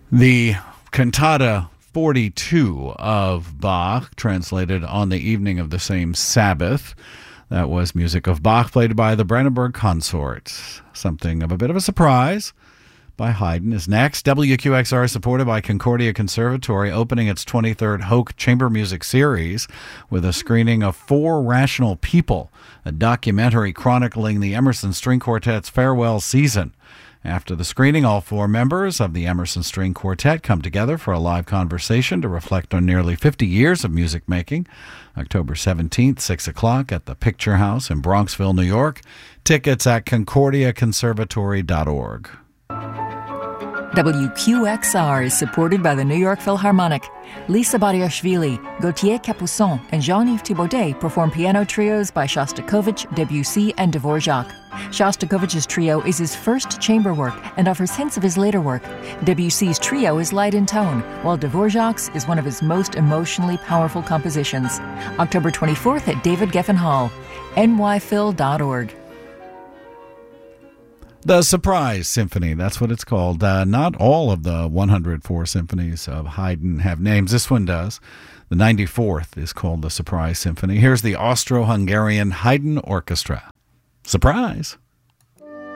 The Cantata 42 of Bach, translated on the evening of the same Sabbath. That was music of Bach played by the Brandenburg Consort. Something of a bit of a surprise by Haydn is next. WQXR, supported by Concordia Conservatory, opening its 23rd Hoch Chamber Music Series with a screening of Four Rational People, a documentary chronicling the Emerson String Quartet's farewell season. After the screening, all four members of the Emerson String Quartet come together for a live conversation to reflect on nearly 50 years of music making. October 17th, 6 o'clock at the Picture House in Bronxville, New York. Tickets at concordiaconservatory.org. WQXR is supported by the New York Philharmonic. Lisa Bariashvili, Gautier Capuçon, and Jean-Yves Thibaudet perform piano trios by Shostakovich, Debussy, and Dvorak. Shostakovich's trio is his first chamber work and offers hints of his later work. Debussy's trio is light in tone, while Dvorak's is one of his most emotionally powerful compositions. October 24th at David Geffen Hall. nyphil.org. The Surprise Symphony, that's what it's called. Not all of the 104 symphonies of Haydn have names. This one does. The 94th is called the Surprise Symphony. Here's the Austro-Hungarian Haydn Orchestra. Surprise!